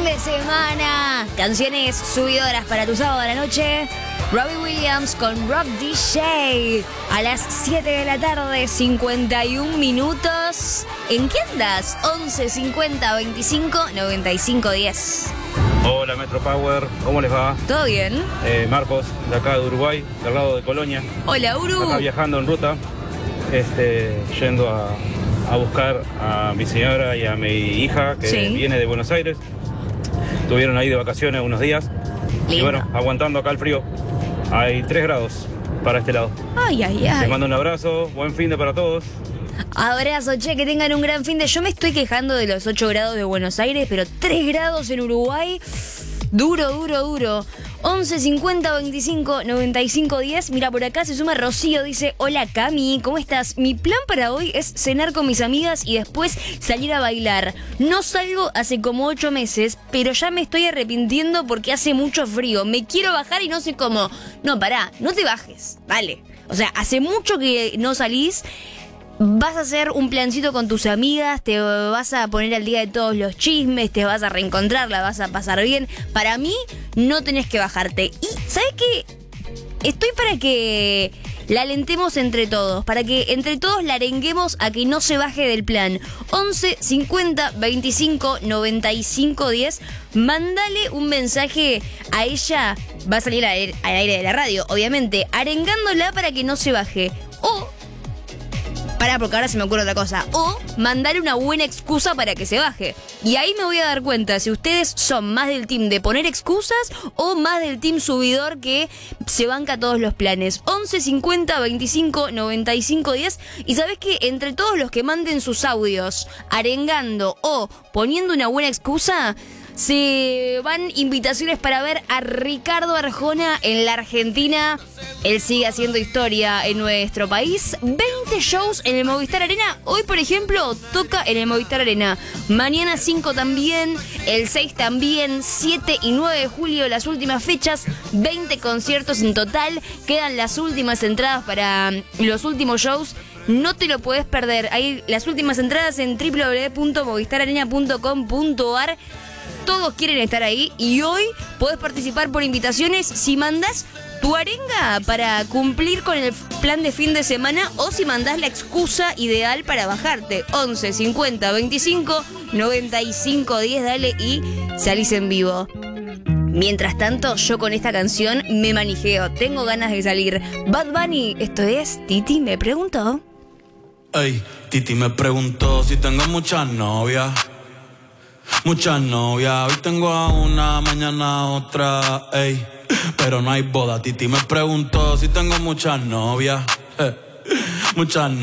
de semana. Canciones subidoras para tu sábado a la noche. Robbie Williams con Rob DJ. A las 7 de la tarde, 51 minutos. ¿En qué andas? 11 50 25 95 10. Hola Metro Power, ¿cómo les va? ¿Todo bien? Marcos, de acá de Uruguay, del lado de Colonia. Hola, Uru. Acá viajando en ruta, yendo a buscar a mi señora y a mi hija, que Sí. viene de Buenos Aires. Estuvieron ahí de vacaciones unos días. Lindo. Y bueno, aguantando acá el frío. Hay 3 grados para este lado. Ay, ay, Les ay. mando un abrazo, buen fin de para todos. Abrazo, che, que tengan un gran fin de... Yo me estoy quejando de los 8 grados de Buenos Aires, pero 3 grados en Uruguay... Duro, duro, duro. 11 50 25 95 10. Mira, por acá se suma Rocío, dice: hola Cami, ¿cómo estás? Mi plan para hoy es cenar con mis amigas y después salir a bailar. No salgo hace como 8 meses, pero ya me estoy arrepintiendo porque hace mucho frío. Me quiero bajar y no sé cómo. No, pará, no te bajes, vale. O sea, hace mucho que no salís. Vas a hacer un plancito con tus amigas, te vas a poner al día de todos los chismes, te vas a reencontrar, la vas a pasar bien. Para mí, no tenés que bajarte. Y, ¿sabes qué? Estoy para que la alentemos entre todos, para que entre todos la arenguemos a que no se baje del plan. 11 50 25 95 10. Mándale un mensaje a ella, va a salir al aire de la radio, obviamente, arengándola para que no se baje. O... Pará, porque ahora se me ocurre otra cosa. O mandarle una buena excusa para que se baje. Y ahí me voy a dar cuenta si ustedes son más del team de poner excusas o más del team subidor que se banca todos los planes. 11 50 25 95 10. Y sabés que entre todos los que manden sus audios arengando o poniendo una buena excusa, se van invitaciones para ver a Ricardo Arjona en la Argentina. Él sigue haciendo historia en nuestro país. 20 shows en el Movistar Arena. Hoy, por ejemplo, toca en el Movistar Arena. Mañana 5 también. El 6 también. 7 y 9 de julio, las últimas fechas. 20 conciertos en total. Quedan las últimas entradas para los últimos shows. No te lo podés perder. Hay las últimas entradas en www.movistararena.com.ar. Todos quieren estar ahí y hoy podés participar por invitaciones si mandás tu arenga para cumplir con el plan de fin de semana o si mandás la excusa ideal para bajarte. 11 50 25 95 10, dale y salís en vivo. Mientras tanto, yo con esta canción me manijeo. Tengo ganas de salir. Bad Bunny, esto es Titi me preguntó. Ey, Titi me preguntó si tengo muchas novias. Muchas novias, hoy tengo a una, mañana a otra, ey. Pero no hay boda, Titi me preguntó si tengo muchas novias. Muchas novias.